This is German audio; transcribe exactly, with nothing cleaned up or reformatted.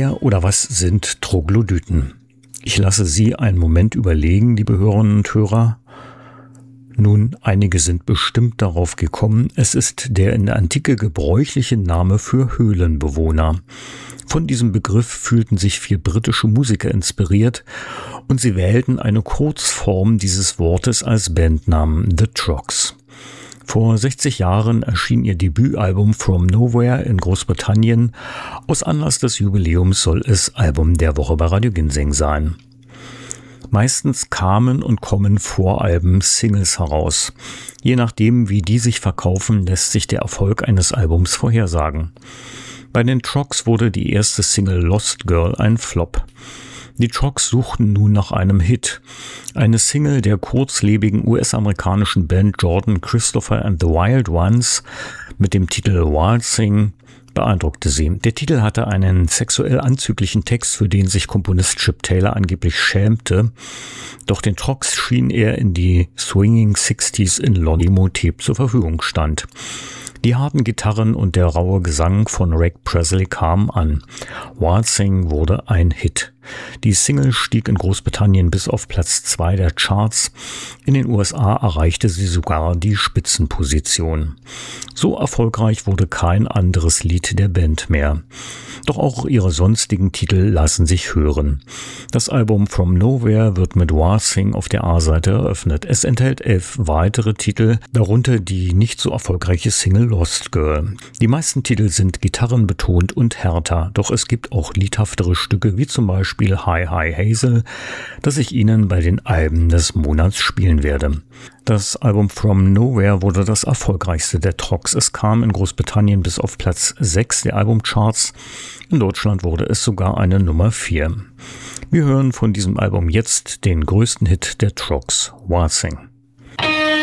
Wer oder was sind Troglodyten? Ich lasse Sie einen Moment überlegen, liebe Hörerinnen und Hörer. Nun, einige sind bestimmt darauf gekommen, es ist der in der Antike gebräuchliche Name für Höhlenbewohner. Von diesem Begriff fühlten sich vier britische Musiker inspiriert und sie wählten eine Kurzform dieses Wortes als Bandnamen The Trogs. Vor sechzig Jahren erschien ihr Debütalbum From Nowhere in Großbritannien. Aus Anlass des Jubiläums soll es Album der Woche bei Radio Ginseng sein. Meistens kamen und kommen vor Alben Singles heraus. Je nachdem, wie die sich verkaufen, lässt sich der Erfolg eines Albums vorhersagen. Bei den Trogs wurde die erste Single Lost Girl ein Flop. Die Trogs suchten nun nach einem Hit. Eine Single der kurzlebigen U S-amerikanischen Band Jordan Christopher and the Wild Ones mit dem Titel Waltzing beeindruckte sie. Der Titel hatte einen sexuell anzüglichen Text, für den sich Komponist Chip Taylor angeblich schämte. Doch den Trogs schien er in die Swinging Sixties in Longimo-Tape zur Verfügung stand. Die harten Gitarren und der raue Gesang von Rick Presley kamen an. Waltzing wurde ein Hit. Die Single stieg in Großbritannien bis auf Platz zwei der Charts. In den U S A erreichte sie sogar die Spitzenposition. So erfolgreich wurde kein anderes Lied der Band mehr. Doch auch ihre sonstigen Titel lassen sich hören. Das Album From Nowhere wird mit Waltzing auf der A-Seite eröffnet. Es enthält elf weitere Titel, darunter die nicht so erfolgreiche Single Lost Girl. Die meisten Titel sind gitarrenbetont und härter, doch es gibt auch liedhaftere Stücke, wie zum Beispiel Hi Hi Hazel, das ich Ihnen bei den Alben des Monats spielen werde. Das Album From Nowhere wurde das erfolgreichste der Trogs. Es kam in Großbritannien bis auf Platz sechs der Albumcharts. In Deutschland wurde es sogar eine Nummer vier. Wir hören von diesem Album jetzt den größten Hit der Trogs, Waltzing.